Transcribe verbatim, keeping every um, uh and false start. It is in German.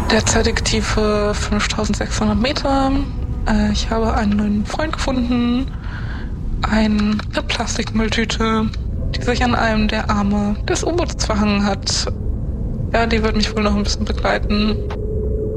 Derzeitige Tiefe fünftausendsechshundert Meter. Äh, ich habe einen neuen Freund gefunden. Eine Plastikmülltüte, die sich an einem der Arme des U-Boots verhangen hat. Ja, die wird mich wohl noch ein bisschen begleiten.